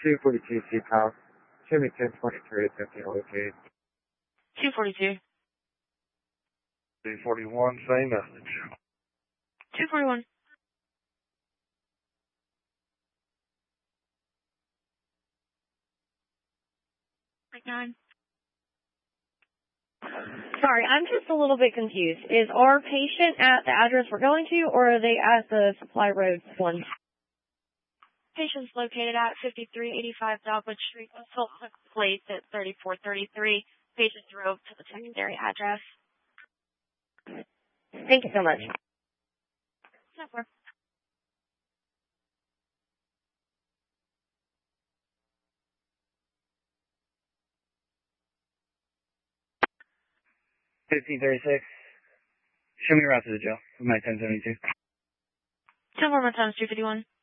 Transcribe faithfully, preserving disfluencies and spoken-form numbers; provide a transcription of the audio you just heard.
two forty-two C-Pow. Show me ten twenty-three attempting to locate. two forty-two. two forty-one, same message. two forty-one. nine. Sorry, I'm just a little bit confused. Is our patient at the address we're going to, or are they at the Supply Road one? Patient's located at fifty-three eighty-five Dogwood Street, Salt Lick Place at thirty-four thirty-three. Patient drove to the secondary address. Thank you so much. Never. fifteen thirty-six. Show me the route to the jail. My ten seventy-two. Two more times two fifty-one.